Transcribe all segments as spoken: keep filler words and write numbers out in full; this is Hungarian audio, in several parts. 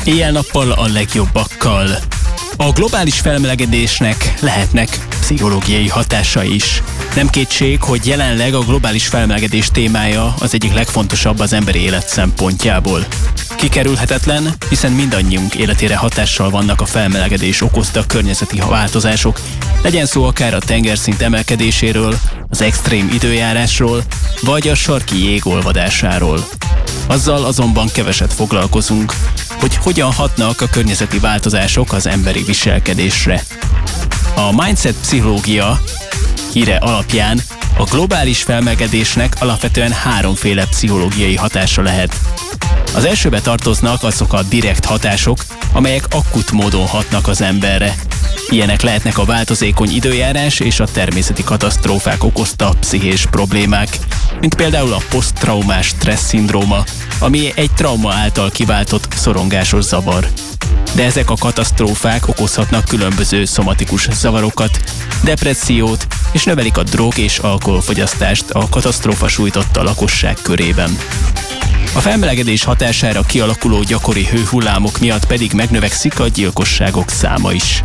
Éjjel-nappal a legjobbakkal. A globális felmelegedésnek lehetnek pszichológiai hatásai is. Nem kétség, hogy jelenleg a globális felmelegedés témája az egyik legfontosabb az emberi élet szempontjából. Kikerülhetetlen, hiszen mindannyiunk életére hatással vannak a felmelegedés okozta környezeti változások, legyen szó akár a tengerszint emelkedéséről, az extrém időjárásról, vagy a sarki jég olvadásáról. Azzal azonban keveset foglalkozunk, hogy hogyan hatnak a környezeti változások az emberi viselkedésre. A mindset pszichológia híre alapján a globális felmelegedésnek alapvetően háromféle pszichológiai hatása lehet. Az elsőbe tartoznak azok a direkt hatások, amelyek akut módon hatnak az emberre. Ilyenek lehetnek a változékony időjárás és a természeti katasztrófák okozta pszichés problémák, mint például a poszttraumás stressz-szindróma, ami egy trauma által kiváltott szorongásos zavar. De ezek a katasztrófák okozhatnak különböző szomatikus zavarokat, depressziót, és növelik a drog- és alkoholfogyasztást a katasztrófa sújtotta lakosság körében. A felmelegedés hatására kialakuló gyakori hőhullámok miatt pedig megnövekszik a gyilkosságok száma is.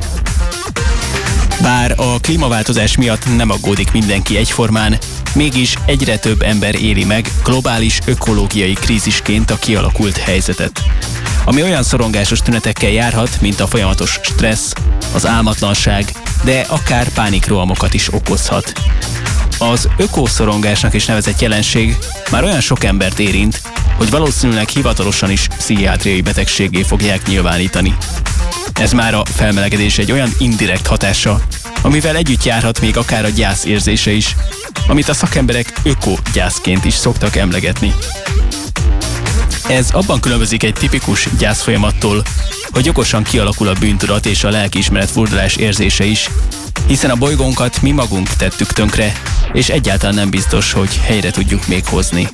Bár a klímaváltozás miatt nem aggódik mindenki egyformán, mégis egyre több ember éli meg globális ökológiai krízisként a kialakult helyzetet, ami olyan szorongásos tünetekkel járhat, mint a folyamatos stressz, az álmatlanság, de akár pánikrohamokat is okozhat. Az ökoszorongásnak is nevezett jelenség már olyan sok embert érint, hogy valószínűleg hivatalosan is pszichiátriai betegséggé fogják nyilvánítani. Ez már a felmelegedés egy olyan indirekt hatása, amivel együtt járhat még akár a gyász érzése is, amit a szakemberek ökogyászként is szoktak emlegetni. Ez abban különbözik egy tipikus gyászfolyamattól, hogy okosan kialakul a bűntudat és a lelkiismeret furdalás érzése is, hiszen a bolygónkat mi magunk tettük tönkre, és egyáltalán nem biztos, hogy helyre tudjuk még hozni.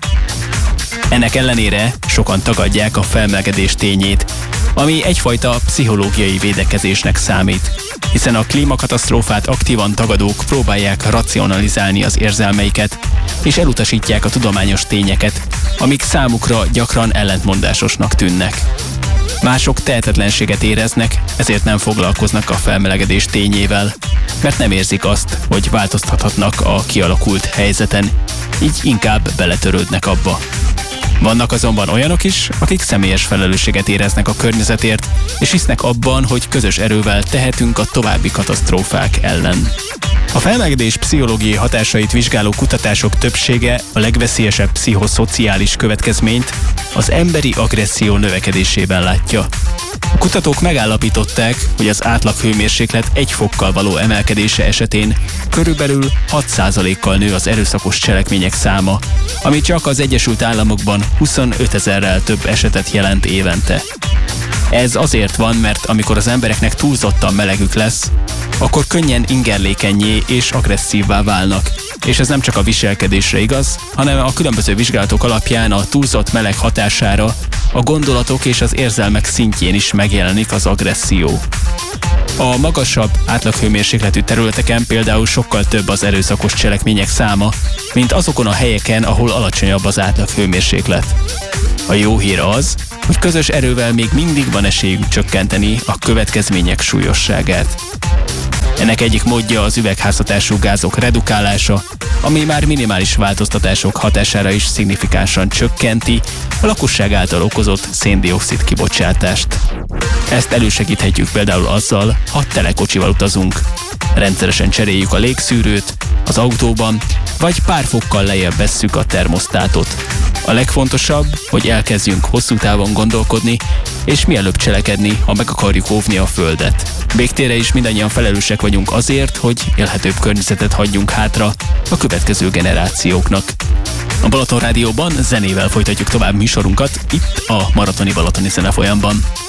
Ennek ellenére sokan tagadják a felmelegedés tényét, ami egyfajta pszichológiai védekezésnek számít, hiszen a klímakatasztrófát aktívan tagadók próbálják racionalizálni az érzelmeiket, és elutasítják a tudományos tényeket, amik számukra gyakran ellentmondásosnak tűnnek. Mások tehetetlenséget éreznek, ezért nem foglalkoznak a felmelegedés tényével, mert nem érzik azt, hogy változtathatnak a kialakult helyzeten, így inkább beletörődnek abba. Vannak azonban olyanok is, akik személyes felelősséget éreznek a környezetért, és hisznek abban, hogy közös erővel tehetünk a további katasztrófák ellen. A felmelegedés pszichológiai hatásait vizsgáló kutatások többsége a legveszélyesebb pszichoszociális következményt az emberi agresszió növekedésében látja. A kutatók megállapították, hogy az átlag hőmérséklet egy fokkal való emelkedése esetén körülbelül hat százalékkal nő az erőszakos cselekmények száma, ami csak az Egyesült Államokban huszonötezerrel több esetet jelent évente. Ez azért van, mert amikor az embereknek túlzottan melegük lesz, akkor könnyen ingerlékennyé és agresszívvá válnak. És ez nem csak a viselkedésre igaz, hanem a különböző vizsgálatok alapján a túlzott meleg hatására a gondolatok és az érzelmek szintjén is megjelenik az agresszió. A magasabb átlaghőmérsékletű területeken például sokkal több az erőszakos cselekmények száma, mint azokon a helyeken, ahol alacsonyabb az átlaghőmérséklet. A jó hír az, hogy közös erővel még mindig van esélyünk csökkenteni a következmények súlyosságát. Ennek egyik módja az üvegházhatású gázok redukálása, ami már minimális változtatások hatására is szignifikánsan csökkenti a lakosság által okozott szén-dioxid kibocsátást. Ezt elősegíthetjük például azzal, ha telekocsival utazunk. Rendszeresen cseréljük a légszűrőt az autóban, vagy pár fokkal lejjebb vesszük a termosztátot. A legfontosabb, hogy elkezdjünk hosszú távon gondolkodni, és mielőbb cselekedni, ha meg akarjuk óvni a Földet. Végtére is mindannyian felelősek vagyunk azért, hogy élhetőbb környezetet hagyjunk hátra a következő generációknak. A Balaton Rádióban zenével folytatjuk tovább műsorunkat, itt a Maratoni Balatoni Zenefolyamban.